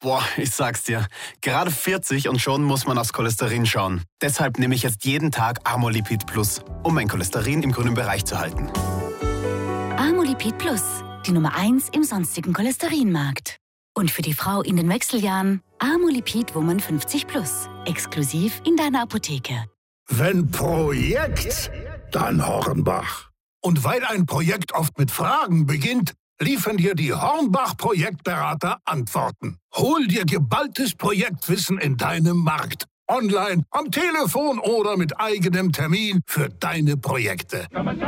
Boah, ich sag's dir. Gerade 40 und schon muss man aufs Cholesterin schauen. Deshalb nehme ich jetzt jeden Tag Amolipid Plus, um mein Cholesterin im grünen Bereich zu halten. Amolipid Plus, die Nummer 1 im sonstigen Cholesterinmarkt. Und für die Frau in den Wechseljahren Amolipid Woman 50 Plus, exklusiv in deiner Apotheke. Wenn Projekt, dann Hornbach. Und weil ein Projekt oft mit Fragen beginnt, liefern dir die Hornbach-Projektberater Antworten. Hol dir geballtes Projektwissen in deinem Markt. Online, am Telefon oder mit eigenem Termin für deine Projekte.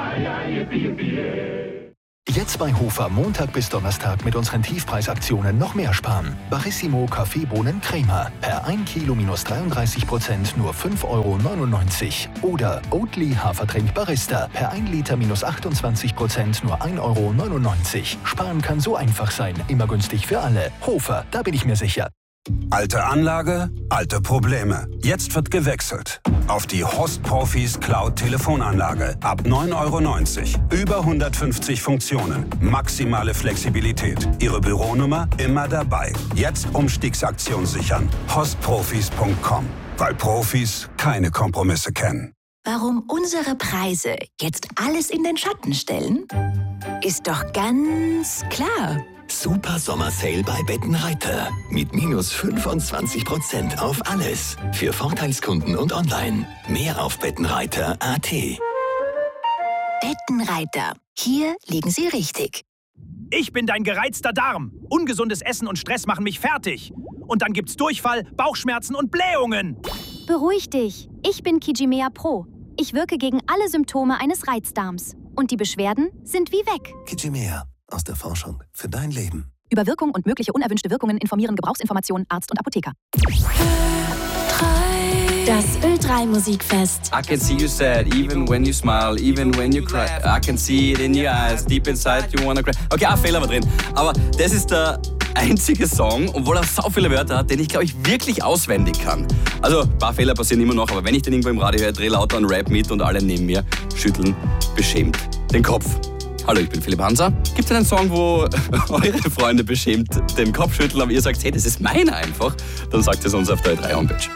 Jetzt bei Hofer Montag bis Donnerstag mit unseren Tiefpreisaktionen noch mehr sparen. Barissimo Kaffeebohnen Crema per 1 Kilo minus 33% nur 5,99 €. Oder Oatly Hafertrink Barista per 1 Liter minus 28% nur 1,99 €. Sparen kann so einfach sein, immer günstig für alle. Hofer, da bin ich mir sicher. Alte Anlage, alte Probleme. Jetzt wird gewechselt. Auf die Host Profis Cloud Telefonanlage. Ab 9,90 €. Über 150 Funktionen. Maximale Flexibilität. Ihre Büronummer immer dabei. Jetzt Umstiegsaktion sichern. hostprofis.com. Weil Profis keine Kompromisse kennen. Warum unsere Preise jetzt alles in den Schatten stellen? Ist doch ganz klar. Super Sommersale bei Bettenreiter. Mit minus 25% auf alles. Für Vorteilskunden und online. Mehr auf bettenreiter.at. Bettenreiter. Hier liegen Sie richtig. Ich bin dein gereizter Darm. Ungesundes Essen und Stress machen mich fertig. Und dann gibt's Durchfall, Bauchschmerzen und Blähungen. Beruhig dich. Ich bin Kijimea Pro. Ich wirke gegen alle Symptome eines Reizdarms. Und die Beschwerden sind wie weg. Kijimea. Aus der Forschung für dein Leben. Über Wirkung und mögliche unerwünschte Wirkungen informieren Gebrauchsinformationen Arzt und Apotheker. Das Ö3 Musikfest. I can see you sad, even when you smile, even when you cry. I can see it in your eyes, deep inside you wanna cry. Okay, ein Fehler war drin. Aber das ist der einzige Song, obwohl er so viele Wörter hat, den ich, glaube ich, wirklich auswendig kann. Also, ein paar Fehler passieren immer noch, aber wenn ich den irgendwo im Radio höre, drehe lauter einen Rap mit und alle neben mir schütteln beschämt den Kopf. Hallo, ich bin Philipp Hanser. Gibt es einen Song, wo eure Freunde beschämt den Kopf schütteln, aber ihr sagt, hey, das ist meiner einfach? Dann sagt es uns auf der Ö3 Homepage.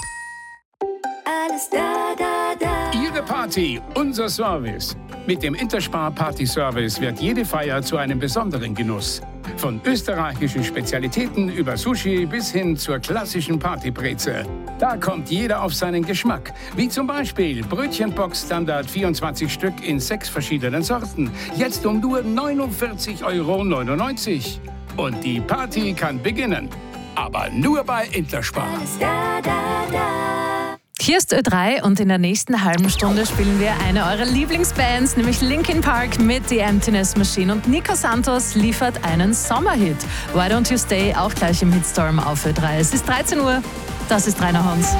Alles da, da, da. Ihre Party, unser Service. Mit dem Interspar Party Service wird jede Feier zu einem besonderen Genuss. Von österreichischen Spezialitäten über Sushi bis hin zur klassischen Partybreze. Da kommt jeder auf seinen Geschmack. Wie zum Beispiel Brötchenbox Standard 24 Stück in 6 verschiedenen Sorten. Jetzt um nur 49,99 €. Und die Party kann beginnen. Aber nur bei Interspar. Da, da, da. Hier ist Ö3 und in der nächsten halben Stunde spielen wir eine eurer Lieblingsbands, nämlich Linkin Park mit The Emptiness Machine. Und Nico Santos liefert einen Sommerhit. Why Don't You Stay, auch gleich im Hitstorm auf Ö3. Es ist 13 Uhr, das ist Rainer Hans.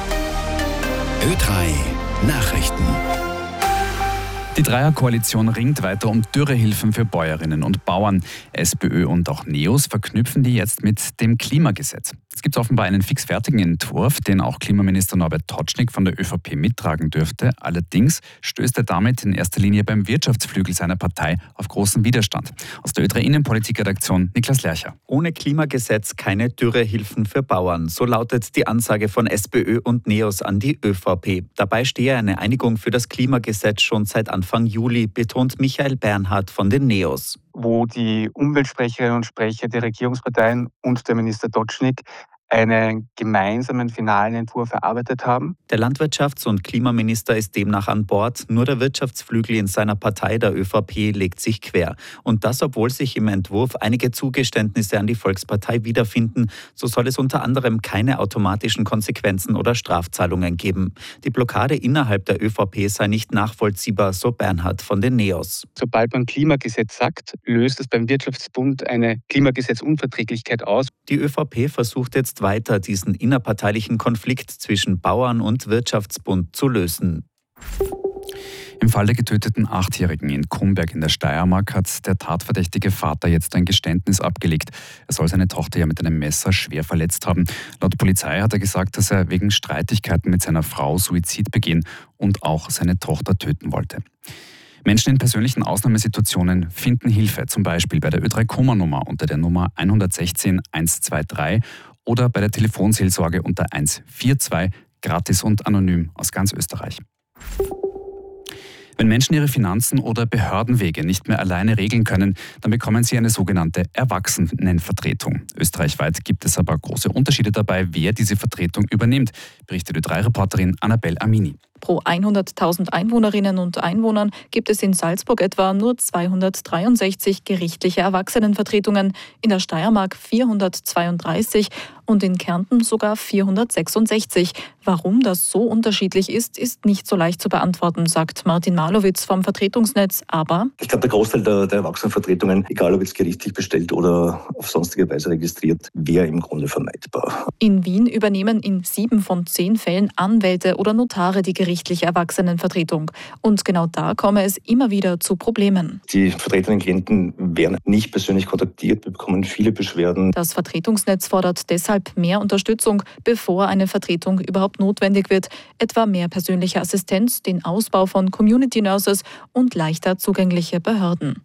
Ö3 Nachrichten. Die Dreierkoalition ringt weiter um Dürrehilfen für Bäuerinnen und Bauern. SPÖ und auch NEOS verknüpfen die jetzt mit dem Klimagesetz. Es gibt offenbar einen fixfertigen Entwurf, den auch Klimaminister Norbert Totschnig von der ÖVP mittragen dürfte. Allerdings stößt er damit in erster Linie beim Wirtschaftsflügel seiner Partei auf großen Widerstand. Aus der Ö3 Innenpolitikredaktion Niklas Lercher. Ohne Klimagesetz keine Dürrehilfen für Bauern. So lautet die Ansage von SPÖ und NEOS an die ÖVP. Dabei stehe eine Einigung für das Klimagesetz schon seit Anfang Juli, betont Michael Bernhard von den NEOS. Wo die Umweltsprecherinnen und Sprecher der Regierungsparteien und der Minister Totschnig einen gemeinsamen finalen Entwurf erarbeitet haben. Der Landwirtschafts- und Klimaminister ist demnach an Bord. Nur der Wirtschaftsflügel in seiner Partei, der ÖVP, legt sich quer. Und das, obwohl sich im Entwurf einige Zugeständnisse an die Volkspartei wiederfinden. So soll es unter anderem keine automatischen Konsequenzen oder Strafzahlungen geben. Die Blockade innerhalb der ÖVP sei nicht nachvollziehbar, so Bernhard von den NEOS. Sobald man Klimagesetz sagt, löst es beim Wirtschaftsbund eine Klimagesetzunverträglichkeit aus. Die ÖVP versucht jetzt weiter, diesen innerparteilichen Konflikt zwischen Bauern und Wirtschaftsbund zu lösen. Im Fall der getöteten 8-Jährigen in Kumberg in der Steiermark hat der tatverdächtige Vater jetzt ein Geständnis abgelegt. Er soll seine Tochter ja mit einem Messer schwer verletzt haben. Laut Polizei hat er gesagt, dass er wegen Streitigkeiten mit seiner Frau Suizid begehen und auch seine Tochter töten wollte. Menschen in persönlichen Ausnahmesituationen finden Hilfe, zum Beispiel bei der Ö3-Kummer-Nummer unter der Nummer 116 123 oder bei der Telefonseelsorge unter 142, gratis und anonym aus ganz Österreich. Wenn Menschen ihre Finanzen oder Behördenwege nicht mehr alleine regeln können, dann bekommen sie eine sogenannte Erwachsenenvertretung. Österreichweit gibt es aber große Unterschiede dabei, wer diese Vertretung übernimmt, berichtet Ö3-Reporterin Annabel Amini. Pro 100.000 Einwohnerinnen und Einwohnern gibt es in Salzburg etwa nur 263 gerichtliche Erwachsenenvertretungen, in der Steiermark 432 und in Kärnten sogar 466. Warum das so unterschiedlich ist, ist nicht so leicht zu beantworten, sagt Martin Malowitz vom Vertretungsnetz. Aber ich glaube, der Großteil der Erwachsenenvertretungen, egal ob jetzt gerichtlich bestellt oder auf sonstige Weise registriert, wäre im Grunde vermeidbar. In Wien übernehmen in 7 von 10 Fällen Anwälte oder Notare die gerichtliche Erwachsenenvertretung. Und genau da komme es immer wieder zu Problemen. Die vertretenen Klienten werden nicht persönlich kontaktiert, bekommen viele Beschwerden. Das Vertretungsnetz fordert deshalb mehr Unterstützung, bevor eine Vertretung überhaupt notwendig wird, etwa mehr persönliche Assistenz, den Ausbau von Community Nurses und leichter zugängliche Behörden.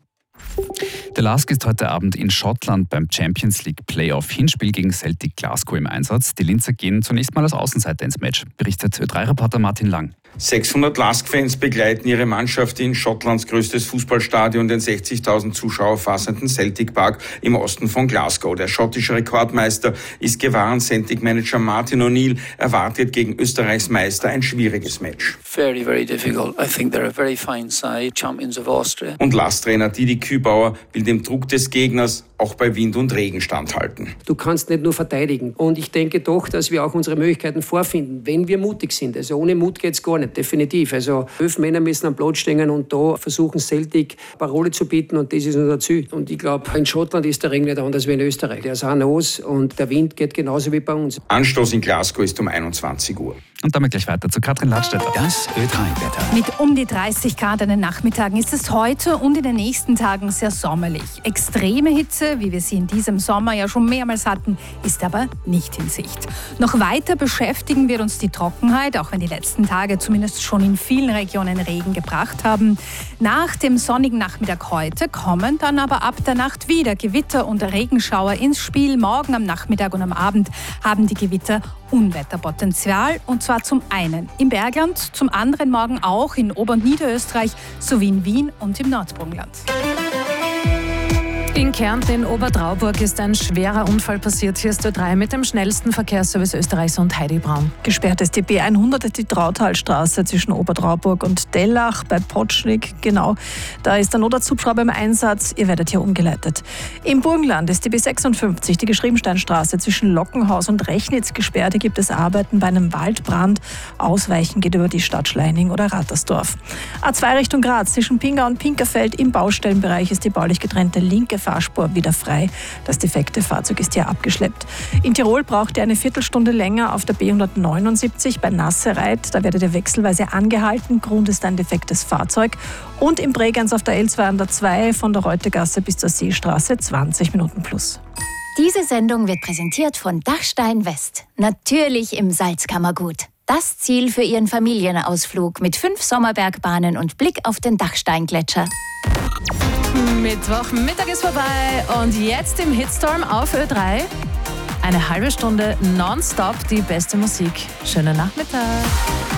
Der LASK ist heute Abend in Schottland beim Champions League Playoff-Hinspiel gegen Celtic Glasgow im Einsatz. Die Linzer gehen zunächst mal als Außenseiter ins Match, berichtet Ö3-Reporter Martin Lang. 600 LASK-Fans begleiten ihre Mannschaft in Schottlands größtes Fußballstadion, den 60.000 Zuschauer fassenden Celtic Park im Osten von Glasgow. Der schottische Rekordmeister ist gewarnt. Celtic-Manager Martin O'Neill erwartet gegen Österreichs Meister ein schwieriges Match. Very, very difficult. I think they're a very fine side, champions of Austria. Und LASK-Trainer Didi Kübauer will dem Druck des Gegners auch bei Wind und Regen standhalten. Du kannst nicht nur verteidigen. Und ich denke doch, dass wir auch unsere Möglichkeiten vorfinden, wenn wir mutig sind. Also ohne Mut geht es gar nicht, definitiv. Also 11 Männer müssen am Platz stehen und da versuchen Celtic Parole zu bieten und das ist unser Ziel. Und ich glaube, in Schottland ist der Regen nicht anders wie in Österreich. Der ist auch nass und der Wind geht genauso wie bei uns. Anstoß in Glasgow ist um 21 Uhr. Und damit gleich weiter zu Katrin Ladstätter. Das Ö3-Wetter. Mit um die 30 Grad an den Nachmittagen ist es heute und in den nächsten Tagen sehr sommerlich. Extreme Hitze, wie wir sie in diesem Sommer ja schon mehrmals hatten, ist aber nicht in Sicht. Noch weiter beschäftigen wird uns die Trockenheit, auch wenn die letzten Tage zumindest schon in vielen Regionen Regen gebracht haben. Nach dem sonnigen Nachmittag heute kommen dann aber ab der Nacht wieder Gewitter und Regenschauer ins Spiel. Morgen am Nachmittag und am Abend haben die Gewitter Unwetterpotenzial, und zwar zum einen im Bergland, zum anderen morgen auch in Ober- und Niederösterreich sowie in Wien und im Nordburgenland. In Kärnten in Obertrauburg ist ein schwerer Unfall passiert. Hier ist Ö3 mit dem schnellsten Verkehrsservice Österreichs und Heidi Braun. Gesperrt ist die B100, die Trautalstraße zwischen Obertrauburg und Dellach bei Potschnig. Genau, da ist der Notarzthubschrauber im Einsatz. Ihr werdet hier umgeleitet. Im Burgenland ist die B56, die Geschriebensteinstraße zwischen Lockenhaus und Rechnitz gesperrt. Hier gibt es Arbeiten bei einem Waldbrand. Ausweichen geht über die Stadt Schleining oder Rattersdorf. A2 Richtung Graz zwischen Pingau und Pinkerfeld im Baustellenbereich ist die baulich getrennte linke Fahrspur wieder frei. Das defekte Fahrzeug ist hier abgeschleppt. In Tirol braucht ihr eine Viertelstunde länger auf der B179 bei Nassereit. Da werdet ihr wechselweise angehalten. Grund ist ein defektes Fahrzeug. Und in Bregenz auf der L202 von der Reutegasse bis zur Seestraße 20 Minuten plus. Diese Sendung wird präsentiert von Dachstein West. Natürlich im Salzkammergut. Das Ziel für Ihren Familienausflug mit 5 Sommerbergbahnen und Blick auf den Dachsteingletscher. Mittwochmittag ist vorbei und jetzt im Hitstorm auf Ö3 eine halbe Stunde nonstop die beste Musik. Schönen Nachmittag.